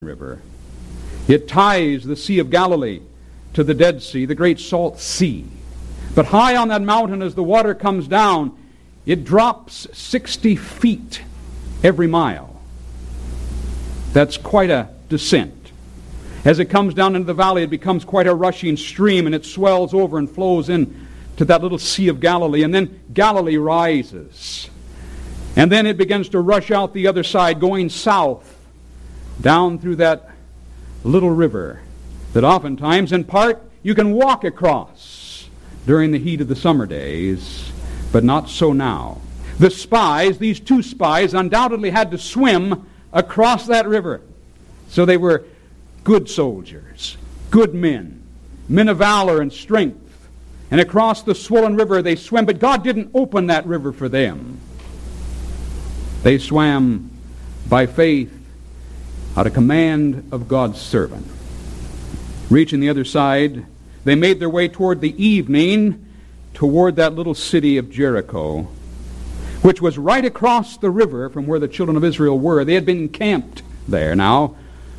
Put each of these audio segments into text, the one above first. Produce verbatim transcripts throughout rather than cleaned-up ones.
River. It ties the Sea of Galilee to the Dead Sea, the Great Salt Sea. But high on that mountain, as the water comes down, it drops sixty feet every mile. That's quite a descent. As it comes down into the valley, it becomes quite a rushing stream, and it swells over and flows in to that little Sea of Galilee. And then Galilee rises. And then it begins to rush out the other side, going south, down through that little river that oftentimes, in part, you can walk across during the heat of the summer days, but not so now. The spies, these two spies, undoubtedly had to swim across that river. So they were good soldiers, good men, men of valor and strength. And across the swollen river they swam, but God didn't open that river for them. They swam by faith at a command of God's servant. Reaching the other side, they made their way toward the evening, toward that little city of Jericho, which was right across the river from where the children of Israel were. They had been encamped there now.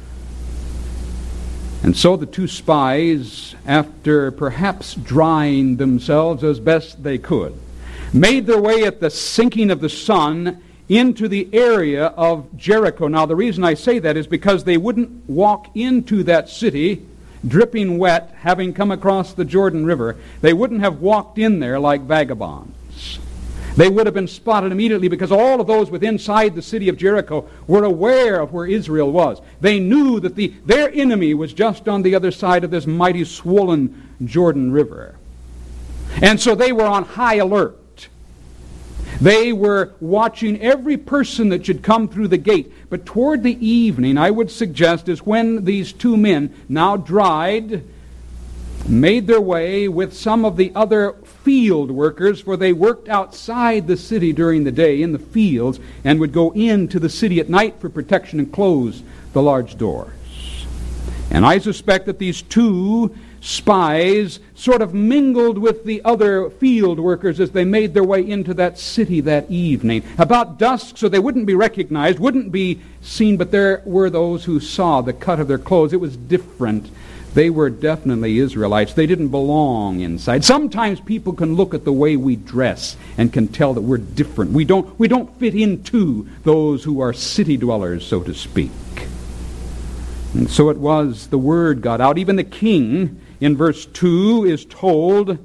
And so the two spies, after perhaps drying themselves as best they could, made their way at the sinking of the sun into the area of Jericho. Now, the reason I say that is because they wouldn't walk into that city dripping wet, having come across the Jordan River. They wouldn't have walked in there like vagabonds. They would have been spotted immediately, because all of those within inside the city of Jericho were aware of where Israel was. They knew that the, their enemy was just on the other side of this mighty swollen Jordan River. And so they were on high alert. They were watching every person that should come through the gate. But toward the evening, I would suggest, is when these two men, now dried, made their way with some of the other field workers, for they worked outside the city during the day in the fields and would go into the city at night for protection and close the large doors. And I suspect that these two spies sort of mingled with the other field workers as they made their way into that city that evening. About dusk, so they wouldn't be recognized, wouldn't be seen, but there were those who saw the cut of their clothes. It was different. They were definitely Israelites. They didn't belong inside. Sometimes people can look at the way we dress and can tell that we're different. We don't, we don't fit into those who are city dwellers, so to speak. And so it was, the word got out. Even the king, in verse two, is told,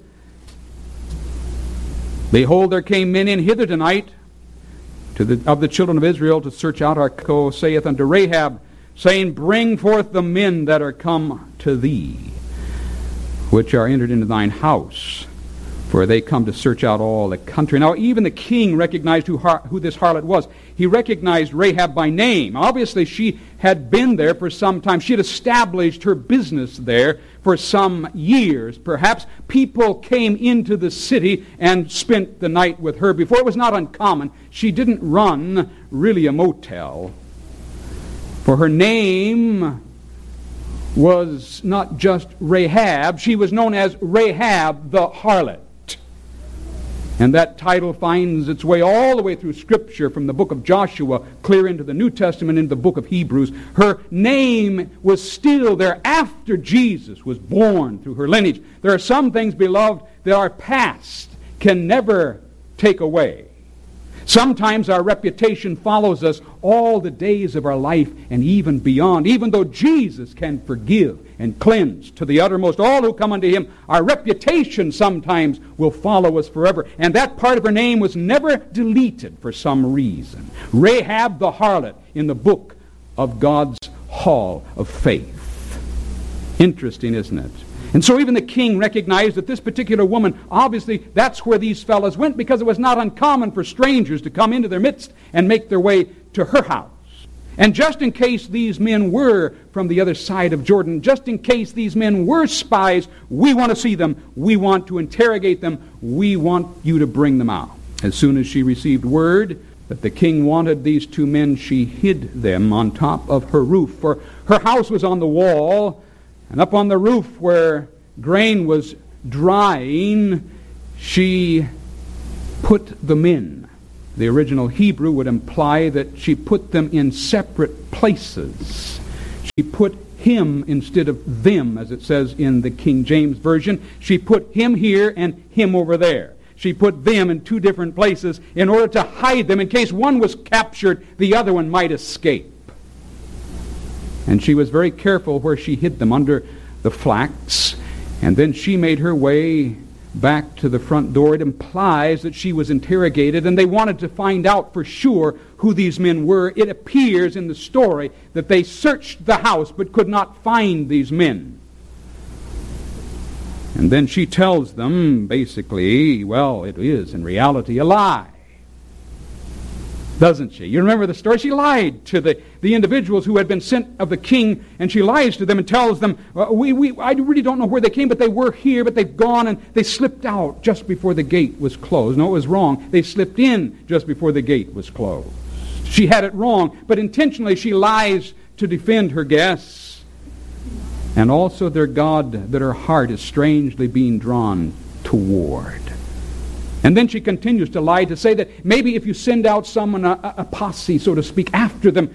"Behold, there came men in hither tonight to the, of the children of Israel to search out our co, saith unto Rahab, saying, Bring forth the men that are come to thee, which are entered into thine house, for they come to search out all the country." Now, even the king recognized who, har- who this harlot was. He recognized Rahab by name. Obviously, she had been there for some time. She had established her business there for some years. Perhaps people came into the city and spent the night with her before. It was not uncommon. She didn't run really a motel. For her name was not just Rahab. She was known as Rahab the harlot. And that title finds its way all the way through Scripture, from the book of Joshua clear into the New Testament, into the book of Hebrews. Her name was still there after Jesus was born through her lineage. There are some things, beloved, that our past can never take away. Sometimes our reputation follows us all the days of our life and even beyond. Even though Jesus can forgive and cleanse to the uttermost all who come unto him, our reputation sometimes will follow us forever. And that part of her name was never deleted for some reason. Rahab the harlot in the book of God's Hall of Faith. Interesting, isn't it? And so even the king recognized that this particular woman, obviously that's where these fellows went, because it was not uncommon for strangers to come into their midst and make their way to her house. And just in case these men were from the other side of Jordan, just in case these men were spies, we want to see them, we want to interrogate them, we want you to bring them out. As soon as she received word that the king wanted these two men, she hid them on top of her roof. For her house was on the wall, and up on the roof where grain was drying, she put them in. The original Hebrew would imply that she put them in separate places. She put him instead of them, as it says in the King James Version. She put him here and him over there. She put them in two different places in order to hide them in case one was captured, the other one might escape. And she was very careful where she hid them, under the flax. And then she made her way back to the front door. It implies that she was interrogated, and they wanted to find out for sure who these men were. It appears in the story that they searched the house but could not find these men. And then she tells them, basically, well, it is in reality a lie. Doesn't she? You remember the story? She lied to the, the individuals who had been sent of the king, and she lies to them and tells them, well, we, we, I really don't know where they came, but they were here, but they've gone, and they slipped out just before the gate was closed. No, it was wrong. They slipped in just before the gate was closed. She had it wrong, but intentionally she lies to defend her guests and also their God that her heart is strangely being drawn toward. And then she continues to lie to say that maybe if you send out someone, a, a posse, so to speak, after them,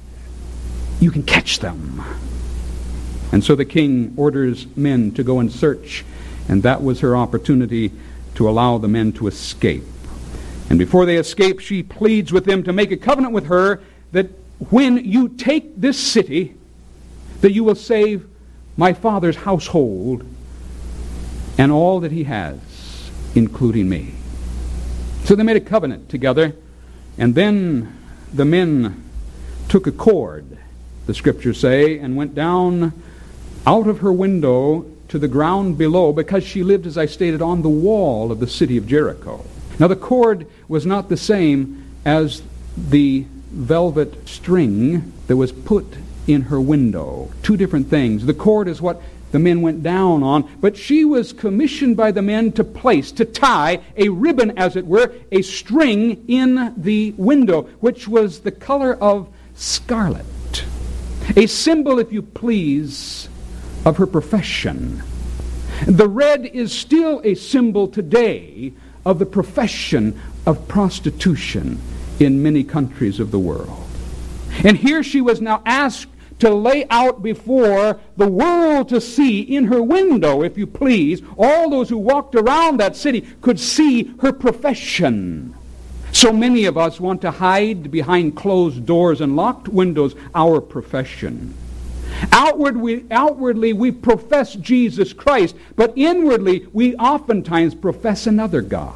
you can catch them. And so the king orders men to go and search, and that was her opportunity to allow the men to escape. And before they escape, she pleads with them to make a covenant with her that when you take this city, that you will save my father's household and all that he has, including me. So they made a covenant together, and then the men took a cord, the scriptures say, and went down out of her window to the ground below, because she lived, as I stated, on the wall of the city of Jericho. Now the cord was not the same as the velvet string that was put in her window. Two different things. The cord is what the men went down on, but she was commissioned by the men to place, to tie a ribbon, as it were, a string in the window, which was the color of scarlet. A symbol, if you please, of her profession. The red is still a symbol today of the profession of prostitution in many countries of the world. And here she was now asked to lay out before the world to see in her window, if you please. All those who walked around that city could see her profession. So many of us want to hide behind closed doors and locked windows our profession. Outward we, outwardly we profess Jesus Christ, but inwardly we oftentimes profess another God.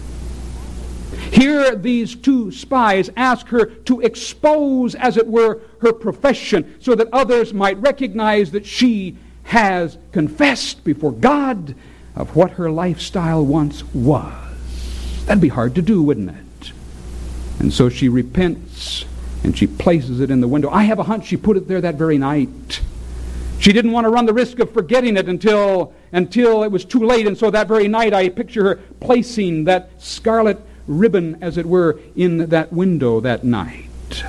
Here these two spies ask her to expose, as it were, her profession, so that others might recognize that she has confessed before God of what her lifestyle once was. That'd be hard to do, wouldn't it? And so she repents, and she places it in the window. I have a hunch she put it there that very night. She didn't want to run the risk of forgetting it until, until it was too late, and so that very night I picture her placing that scarlet ribbon, as it were, in that window that night.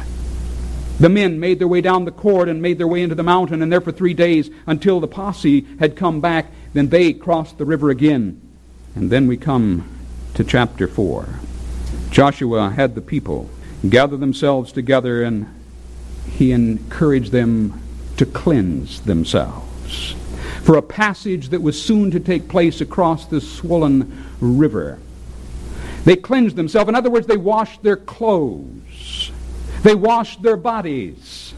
The men made their way down the cord and made their way into the mountain, and there for three days until the posse had come back. Then they crossed the river again. And then we come to chapter four. Joshua had the people gather themselves together, and he encouraged them to cleanse themselves for a passage that was soon to take place across this swollen river. They cleansed themselves. In other words, they washed their clothes. They washed their bodies.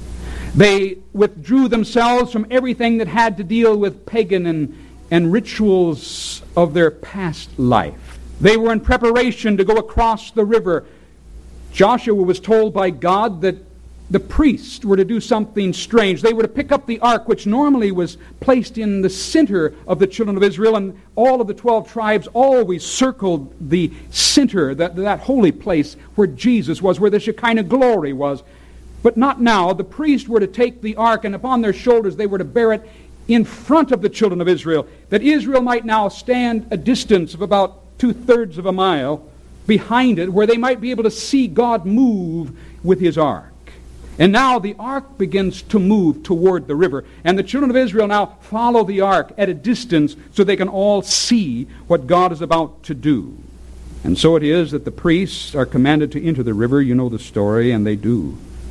They withdrew themselves from everything that had to deal with pagan and, and rituals of their past life. They were in preparation to go across the river. Joshua was told by God that the priests were to do something strange. They were to pick up the ark, which normally was placed in the center of the children of Israel, and all of the twelve tribes always circled the center, that, that holy place where Jesus was, where the Shekinah glory was. But not now. The priests were to take the ark, and upon their shoulders they were to bear it in front of the children of Israel, that Israel might now stand a distance of about two-thirds of a mile behind it, where they might be able to see God move with his ark. And now the ark begins to move toward the river. And the children of Israel now follow the ark at a distance so they can all see what God is about to do. And so it is that the priests are commanded to enter the river. You know the story, and they do.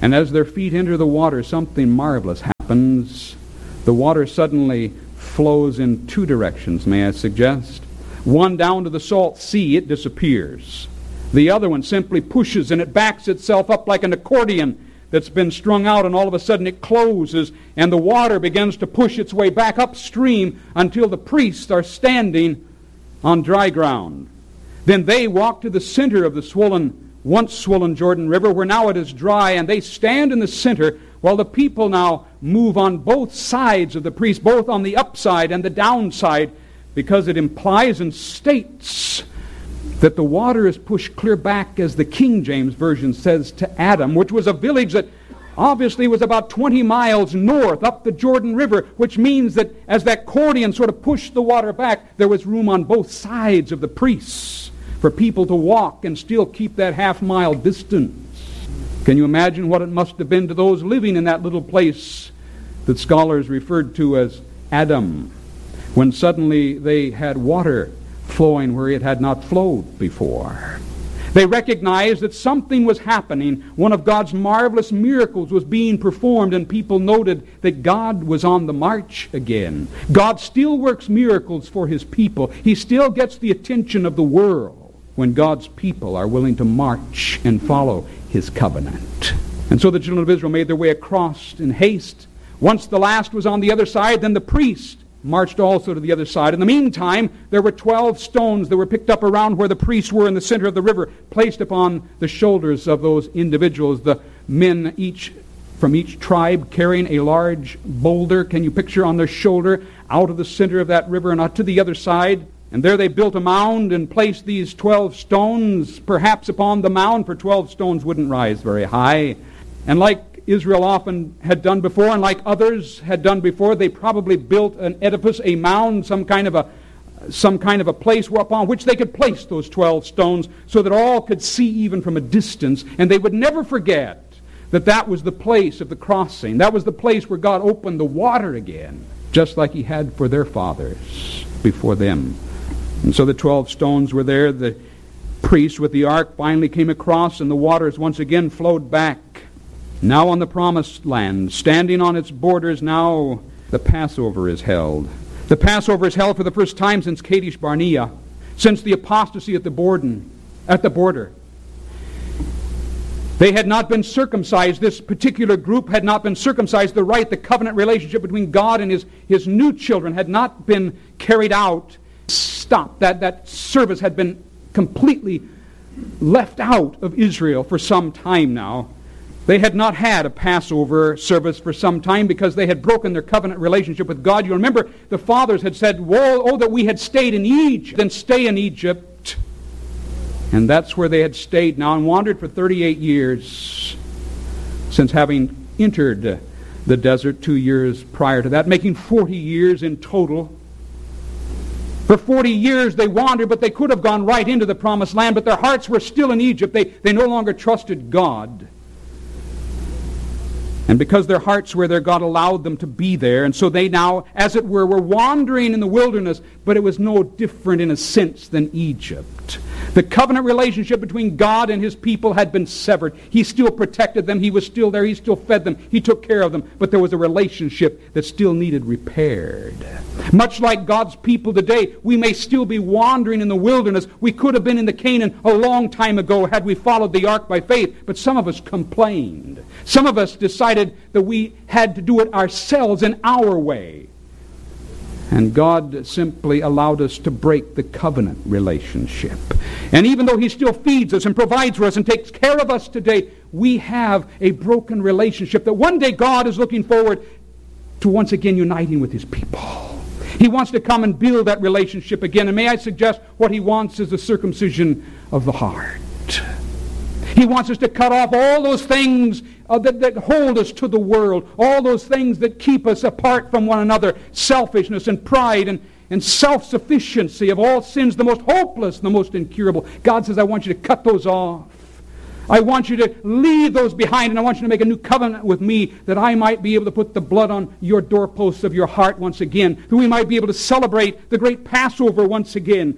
And as their feet enter the water, something marvelous happens. The water suddenly flows in two directions, may I suggest. One down to the salt sea, it disappears. The other one simply pushes and it backs itself up like an accordion that's been strung out, and all of a sudden it closes and the water begins to push its way back upstream until the priests are standing on dry ground. Then they walk to the center of the swollen, once swollen Jordan River, where now it is dry, and they stand in the center while the people now move on both sides of the priest, both on the upside and the downside, because it implies and states that the water is pushed clear back, as the King James Version says, to Adam, which was a village that obviously was about twenty miles north up the Jordan River, which means that as that accordion sort of pushed the water back, there was room on both sides of the priests for people to walk and still keep that half-mile distance. Can you imagine what it must have been to those living in that little place that scholars referred to as Adam, when suddenly they had water flowing where it had not flowed before? They recognized that something was happening. One of God's marvelous miracles was being performed, and people noted that God was on the march again. God still works miracles for His people. He still gets the attention of the world when God's people are willing to march and follow His covenant. And so the children of Israel made their way across in haste. Once the last was on the other side, then the priest marched also to the other side. In the meantime, there were twelve stones that were picked up around where the priests were in the center of the river, placed upon the shoulders of those individuals, the men each from each tribe carrying a large boulder. Can you picture on their shoulder out of the center of that river and out to the other side? And there they built a mound and placed these twelve stones perhaps upon the mound, for twelve stones wouldn't rise very high. And like Israel often had done before, and like others had done before, they probably built an edifice, a mound, some kind of a some kind of a place upon which they could place those twelve stones so that all could see even from a distance, and they would never forget that that was the place of the crossing. That was the place where God opened the water again, just like He had for their fathers before them. And so the twelve stones were there. The priest with the ark finally came across, and the waters once again flowed back. Now on the promised land, standing on its borders, now the Passover is held. The Passover is held for the first time since Kadesh Barnea, since the apostasy at the border. At the border. They had not been circumcised. This particular group had not been circumcised. The rite, the covenant relationship between God and His, his new children had not been carried out. Stopped. That, that service had been completely left out of Israel for some time now. They had not had a Passover service for some time because they had broken their covenant relationship with God. You remember the fathers had said, "Woe, oh, that we had stayed in Egypt, then stay in Egypt." And that's where they had stayed now and wandered for thirty-eight years since having entered the desert two years prior to that, making forty years in total. For forty years they wandered, but they could have gone right into the promised land, but their hearts were still in Egypt. They, they no longer trusted God. And because their hearts were there, God allowed them to be there. And so they now, as it were, were wandering in the wilderness, but it was no different in a sense than Egypt. The covenant relationship between God and His people had been severed. He still protected them. He was still there. He still fed them. He took care of them. But there was a relationship that still needed repaired. Much like God's people today, we may still be wandering in the wilderness. We could have been in the Canaan a long time ago had we followed the ark by faith. But some of us complained. Some of us decided that we had to do it ourselves in our way. And God simply allowed us to break the covenant relationship. And even though He still feeds us and provides for us and takes care of us today, we have a broken relationship that one day God is looking forward to once again uniting with His people. He wants to come and build that relationship again. And may I suggest what He wants is the circumcision of the heart. He wants us to cut off all those things uh, that, that hold us to the world, all those things that keep us apart from one another, selfishness and pride and, and self-sufficiency, of all sins, the most hopeless, the most incurable. God says, I want you to cut those off. I want you to leave those behind, and I want you to make a new covenant with me, that I might be able to put the blood on your doorposts of your heart once again, that we might be able to celebrate the great Passover once again.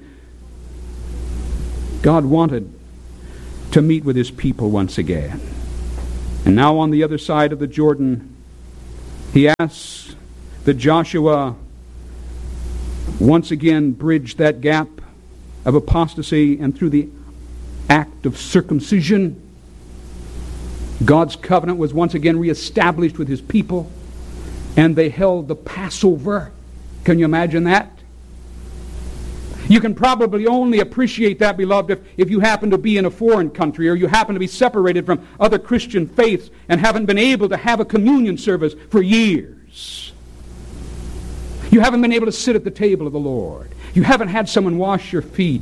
God wanted to meet with His people once again. And now on the other side of the Jordan, he asks that Joshua once again bridge that gap of apostasy, and through the act of circumcision, God's covenant was once again reestablished with his people, and they held the Passover. Can you imagine that? You can probably only appreciate that, beloved, if, if you happen to be in a foreign country, or you happen to be separated from other Christian faiths and haven't been able to have a communion service for years. You haven't been able to sit at the table of the Lord. You haven't had someone wash your feet.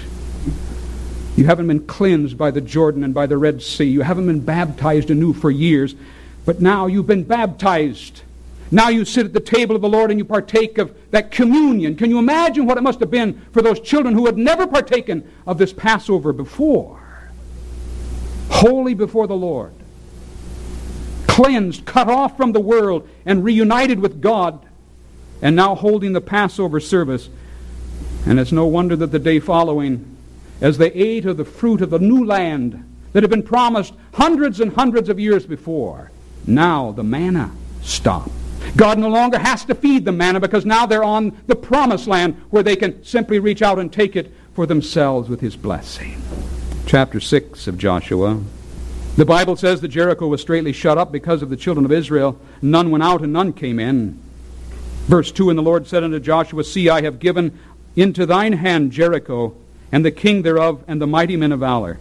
You haven't been cleansed by the Jordan and by the Red Sea. You haven't been baptized anew for years. But now you've been baptized. Now you sit at the table of the Lord and you partake of that communion. Can you imagine what it must have been for those children who had never partaken of this Passover before? Holy before the Lord. Cleansed, cut off from the world, and reunited with God. And now holding the Passover service. And it's no wonder that the day following, as they ate of the fruit of the new land that had been promised hundreds and hundreds of years before, now the manna stopped. God no longer has to feed them manna because now they're on the promised land where they can simply reach out and take it for themselves with his blessing. Chapter six of Joshua. The Bible says that Jericho was straitly shut up because of the children of Israel. None went out and none came in. Verse two, and the Lord said unto Joshua, See, I have given into thine hand Jericho, and the king thereof, and the mighty men of valor.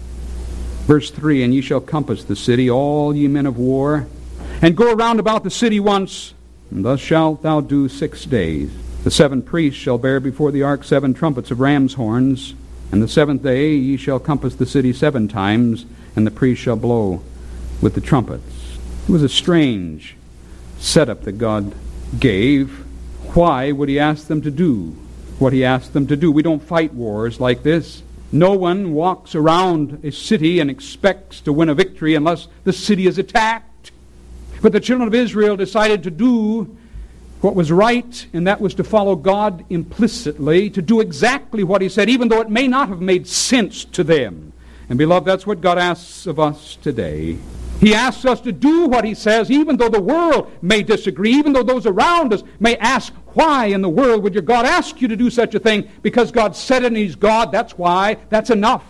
Verse three, and ye shall compass the city, all ye men of war, and go around about the city once, and thus shalt thou do six days. The seven priests shall bear before the ark seven trumpets of ram's horns, and the seventh day ye shall compass the city seven times, and the priests shall blow with the trumpets. It was a strange setup that God gave. Why would he ask them to do what he asked them to do? We don't fight wars like this. No one walks around a city and expects to win a victory unless the city is attacked. But the children of Israel decided to do what was right, and that was to follow God implicitly, to do exactly what he said, even though it may not have made sense to them. And beloved, that's what God asks of us today. He asks us to do what he says, even though the world may disagree, even though those around us may ask, why in the world would your God ask you to do such a thing? Because God said it and he's God, that's why, that's enough.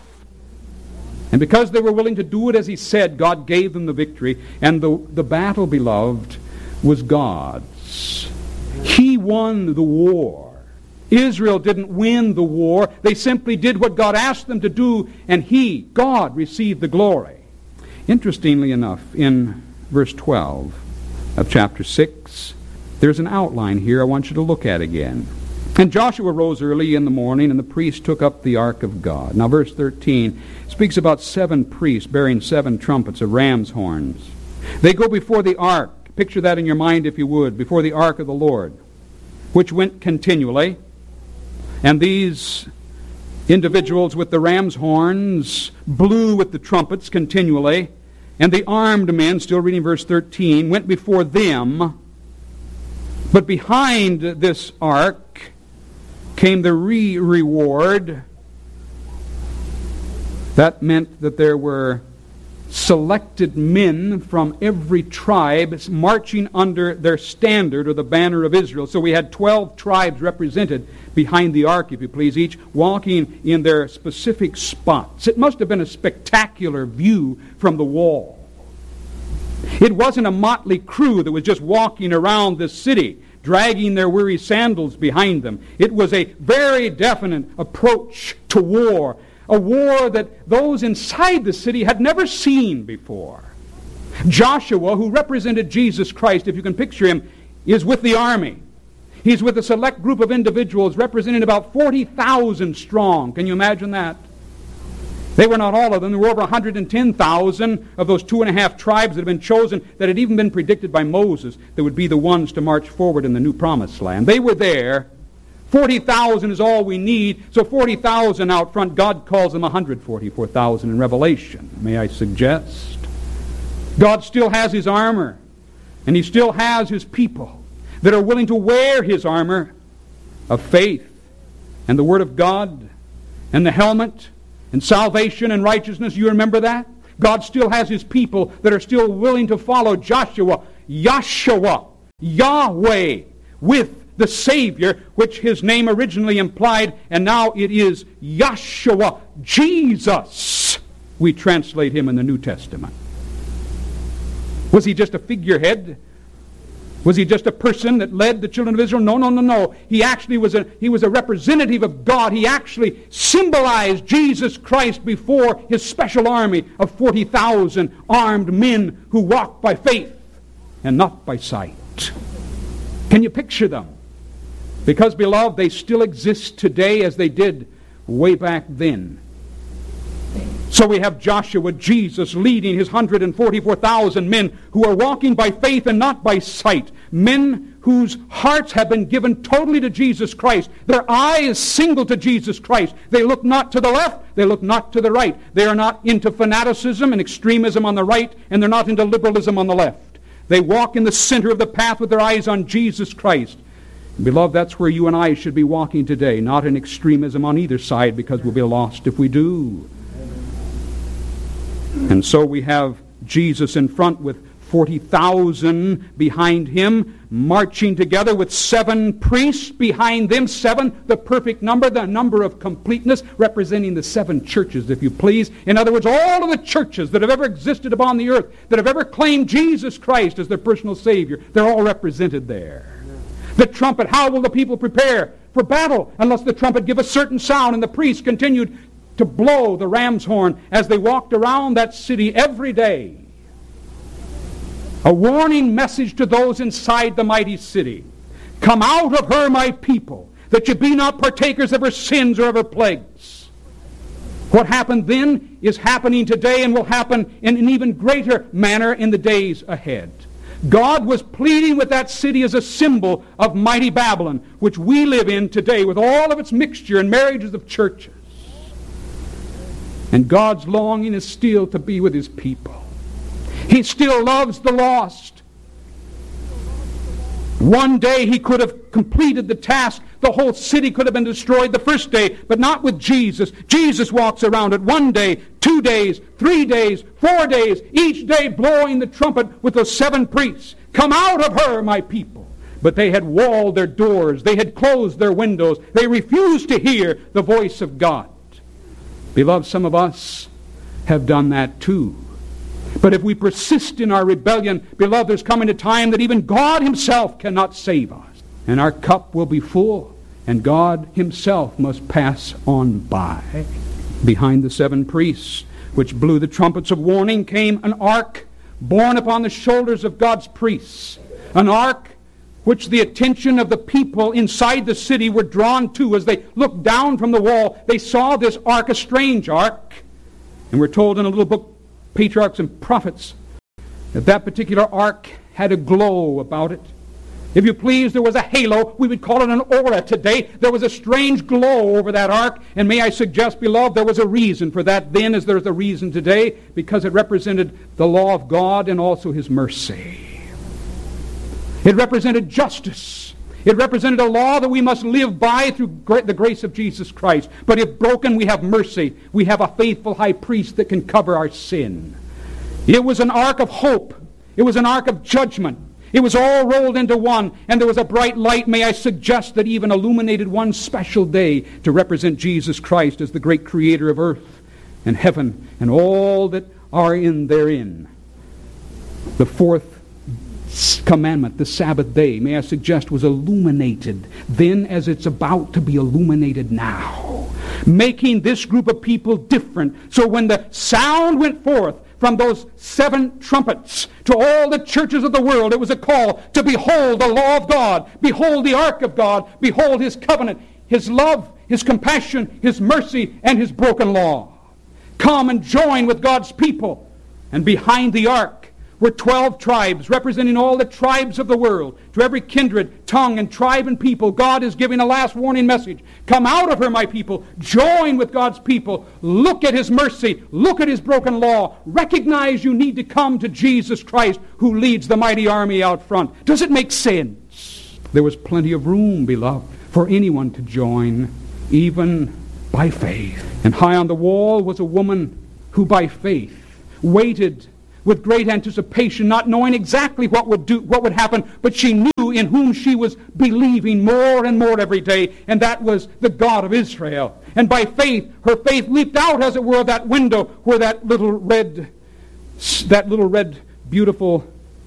And because they were willing to do it as he said, God gave them the victory. And the, the battle, beloved, was God's. He won the war. Israel didn't win the war. They simply did what God asked them to do, and he, God, received the glory. Interestingly enough, in verse twelve of chapter six, there's an outline here I want you to look at again. And Joshua rose early in the morning, and the priests took up the ark of God. Now verse thirteen speaks about seven priests bearing seven trumpets of ram's horns. They go before the ark. Picture that in your mind, if you would, before the ark of the Lord, which went continually. And these individuals with the ram's horns blew with the trumpets continually, and the armed men, still reading verse thirteen, went before them. But behind this ark came the re- reward. That meant that there were selected men from every tribe marching under their standard or the banner of Israel. So we had twelve tribes represented behind the ark, if you please, each walking in their specific spots. It must have been a spectacular view from the wall. It wasn't a motley crew that was just walking around the city, dragging their weary sandals behind them. It was a very definite approach to war, a war that those inside the city had never seen before. Joshua, who represented Jesus Christ, if you can picture him, is with the army. He's with a select group of individuals representing about forty thousand strong. Can you imagine that? They were not all of them. There were over one hundred ten thousand of those two and a half tribes that had been chosen that had even been predicted by Moses that would be the ones to march forward in the new promised land. They were there. forty thousand is all we need. So forty thousand out front, God calls them one hundred forty-four thousand in Revelation, may I suggest. God still has his armor, and he still has his people that are willing to wear his armor of faith and the Word of God and the helmet and salvation and righteousness. You remember that? God still has His people that are still willing to follow Joshua, Yahshua, Yahweh, with the Savior, which His name originally implied, and now it is Yahshua, Jesus. We translate Him in the New Testament. Was He just a figurehead? Was He just a person that led the children of Israel? No, no, no, no. He actually was a, he was a representative of God. He actually symbolized Jesus Christ before His special army of forty thousand armed men who walked by faith and not by sight. Can you picture them? Because, beloved, they still exist today as they did way back then. So we have Joshua, Jesus, leading his one hundred forty-four thousand men who are walking by faith and not by sight. Men whose hearts have been given totally to Jesus Christ. Their eye is single to Jesus Christ. They look not to the left, they look not to the right. They are not into fanaticism and extremism on the right, and they're not into liberalism on the left. They walk in the center of the path with their eyes on Jesus Christ. And beloved, that's where you and I should be walking today, not in extremism on either side, because we'll be lost if we do. And so we have Jesus in front with forty thousand behind Him, marching together with seven priests behind them. Seven, the perfect number, the number of completeness, representing the seven churches, if you please. In other words, all of the churches that have ever existed upon the earth, that have ever claimed Jesus Christ as their personal Savior, they're all represented there. The trumpet, how will the people prepare for battle unless the trumpet give a certain sound? And the priests continued to blow the ram's horn as they walked around that city every day. A warning message to those inside the mighty city. Come out of her, my people, that you be not partakers of her sins or of her plagues. What happened then is happening today and will happen in an even greater manner in the days ahead. God was pleading with that city as a symbol of mighty Babylon, which we live in today with all of its mixture and marriages of churches. And God's longing is still to be with His people. He still loves the lost. One day He could have completed the task. The whole city could have been destroyed the first day, but not with Jesus. Jesus walks around it one day, two days, three days, four days, each day blowing the trumpet with those seven priests. Come out of her, my people. But they had walled their doors. They had closed their windows. They refused to hear the voice of God. Beloved, some of us have done that too. But if we persist in our rebellion, beloved, there's coming a time that even God Himself cannot save us. And our cup will be full, and God Himself must pass on by. Behind the seven priests, which blew the trumpets of warning, came an ark borne upon the shoulders of God's priests. An ark which the attention of the people inside the city were drawn to. As they looked down from the wall, they saw this ark, a strange ark. And we're told in a little book, Patriarchs and Prophets, that that particular ark had a glow about it. If you please, there was a halo. We would call it an aura today. There was a strange glow over that ark. And may I suggest, beloved, there was a reason for that then as there's a reason today, because it represented the law of God and also His mercy. It represented justice. It represented a law that we must live by through the grace of Jesus Christ. But if broken, we have mercy. We have a faithful high priest that can cover our sin. It was an ark of hope. It was an ark of judgment. It was all rolled into one, and there was a bright light, may I suggest, that even illuminated one special day to represent Jesus Christ as the great creator of earth and heaven and all that are in therein. The fourth commandment, the Sabbath day, may I suggest, was illuminated then as it's about to be illuminated now, making this group of people different. So when the sound went forth from those seven trumpets to all the churches of the world, it was a call to behold the law of God, behold the ark of God, behold His covenant, His love, His compassion, His mercy, and His broken law. Come and join with God's people. And behind the ark were twelve tribes, representing all the tribes of the world. To every kindred, tongue, and tribe and people, God is giving a last warning message. Come out of her, my people. Join with God's people. Look at His mercy. Look at His broken law. Recognize you need to come to Jesus Christ, who leads the mighty army out front. Does it make sense? There was plenty of room, beloved, for anyone to join, even by faith. And high on the wall was a woman who by faith waited with great anticipation, not knowing exactly what would do, what would happen, but she knew in whom she was believing more and more every day, and that was the God of Israel. And by faith, her faith leaped out, as it were, of that window where that little red, that little red, beautiful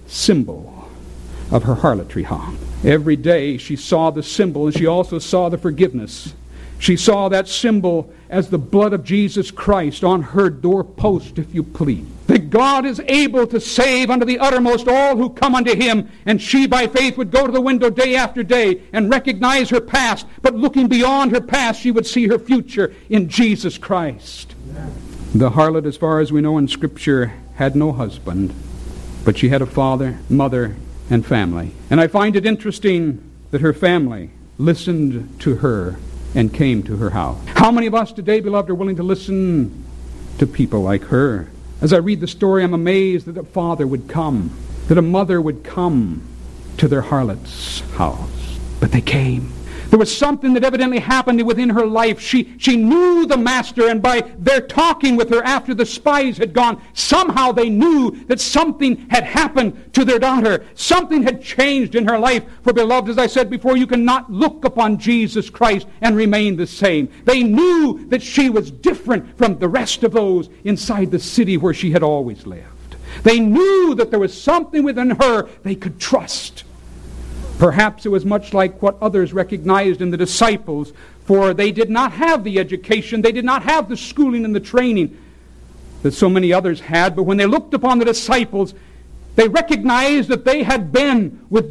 symbol of her harlotry hung. Every day she saw the symbol, and she also saw the forgiveness. She saw that symbol as the blood of Jesus Christ on her doorpost, if you please. That God is able to save unto the uttermost all who come unto Him. And she by faith would go to the window day after day and recognize her past. But looking beyond her past, she would see her future in Jesus Christ. Amen. The harlot, as far as we know in Scripture, had no husband. But she had a father, mother, and family. And I find it interesting that her family listened to her and came to her house. How many of us today, beloved, are willing to listen to people like her? As I read the story, I'm amazed that a father would come, that a mother would come to their harlot's house. But they came. There was something that evidently happened within her life. She, she knew the master, and by their talking with her after the spies had gone, somehow they knew that something had happened to their daughter. Something had changed in her life. For, beloved, as I said before, you cannot look upon Jesus Christ and remain the same. They knew that she was different from the rest of those inside the city where she had always lived. They knew that there was something within her they could trust. Perhaps it was much like what others recognized in the disciples, for they did not have the education, they did not have the schooling and the training that so many others had. But when they looked upon the disciples, they recognized that they had been with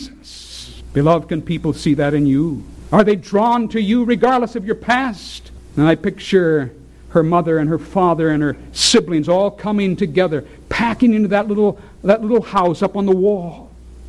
Jesus. Beloved, can people see that in you? Are they drawn to you regardless of your past? And I picture her mother and her father and her siblings all coming together, packing into that little, that little house up on the wall.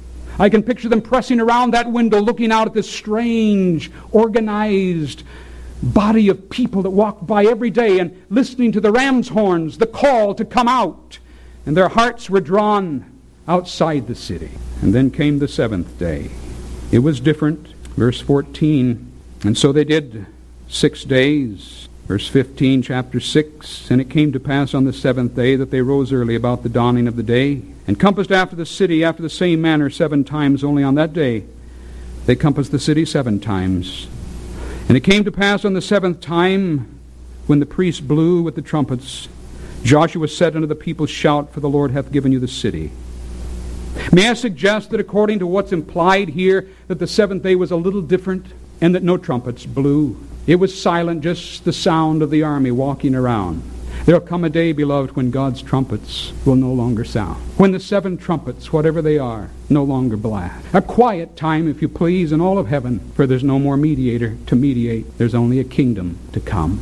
I can picture them pressing around that window, looking out at this strange, organized body of people that walk by every day and listening to the ram's horns, the call to come out. And their hearts were drawn outside the city. And then came the seventh day. It was different. Verse fourteen, and so they did six days. Verse fifteen, chapter six, and it came to pass on the seventh day that they rose early about the dawning of the day, and compassed after the city after the same manner seven times. Only on that day they compassed the city seven times. And it came to pass on the seventh time, when the priests blew with the trumpets, Joshua said unto the people, Shout, for the Lord hath given you the city. May I suggest that according to what's implied here, that the seventh day was a little different, and that no trumpets blew. It was silent, just the sound of the army walking around. There'll come a day, beloved, when God's trumpets will no longer sound. When the seven trumpets, whatever they are, no longer blast. A quiet time, if you please, in all of heaven, for there's no more mediator to mediate. There's only a kingdom to come.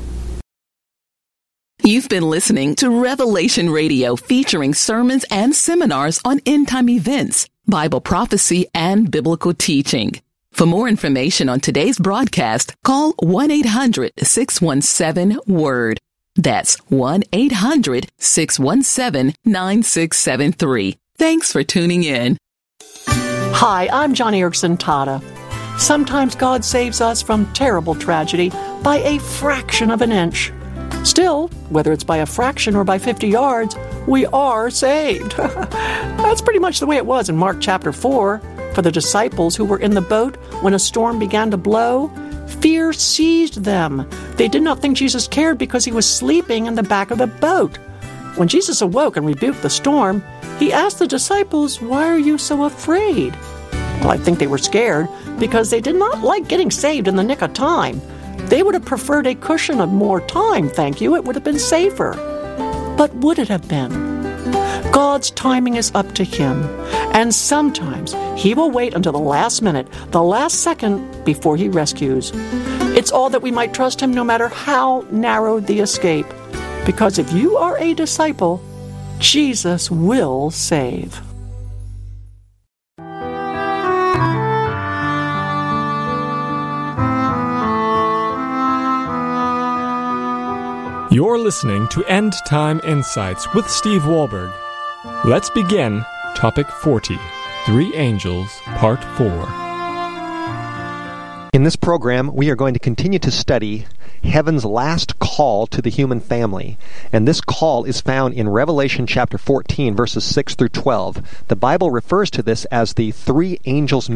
You've been listening to Revelation Radio, featuring sermons and seminars on end-time events, Bible prophecy, and biblical teaching. For more information on today's broadcast, call one eight hundred six one seven word. That's one eight hundred six one seven nine six seven three. Thanks for tuning in. Hi, I'm John Erickson Tata. Sometimes God saves us from terrible tragedy by a fraction of an inch. Still, whether it's by a fraction or by fifty yards, we are saved. That's pretty much the way it was in Mark chapter four. For the disciples who were in the boat when a storm began to blow, fear seized them. They did not think Jesus cared because he was sleeping in the back of the boat. When Jesus awoke and rebuked the storm, he asked the disciples, Why are you so afraid? Well, I think they were scared because they did not like getting saved in the nick of time. They would have preferred a cushion of more time, thank you. It would have been safer. But would it have been? God's timing is up to Him, and sometimes He will wait until the last minute, the last second, before He rescues. It's all that we might trust Him no matter how narrow the escape. Because if you are a disciple, Jesus will save. You're listening to End Time Insights with Steve Wahlberg. Let's begin Topic forty, Three Angels, Part four. In this program, we are going to continue to study heaven's last call to the human family. And this call is found in Revelation chapter fourteen, verses six through twelve. The Bible refers to this as the three angels'